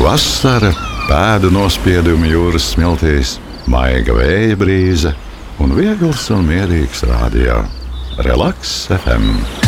Vasara, pēdu nospiedumi jūras smiltīs, maiga vēja brīze un viegls un mierīgs rādio. Relaks FM.